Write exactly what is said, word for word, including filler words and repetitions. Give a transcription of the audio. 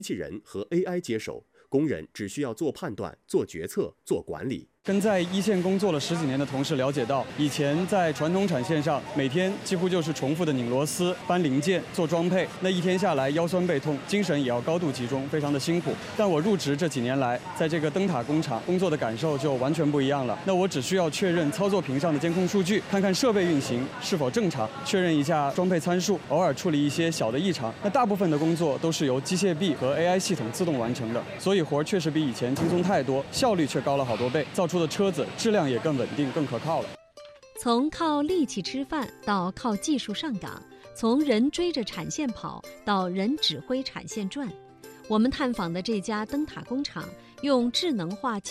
机器人和 A I 接手，工人只需要做判断、做决策、做管理。 跟在一线工作了十几年的同事了解到，以前在传统产线上，每天几乎就是重复的拧螺丝、搬零件、做装配，那一天下来腰酸背痛，精神也要高度集中，非常的辛苦。但我入职这几年来，在这个灯塔工厂工作的感受就完全不一样了。那我只需要确认操作屏上的监控数据，看看设备运行是否正常，确认一下装配参数，偶尔处理一些小的异常。那大部分的工作都是由机械臂和 A I 系统自动完成的，所以活确实比以前轻松太多，效率却高了好多倍，造出的车子质量也更稳定、更可靠了。 从靠力气吃饭到靠技术上岗，从人追着产线跑到人指挥产线转，我们探访的这家灯塔工厂用智能化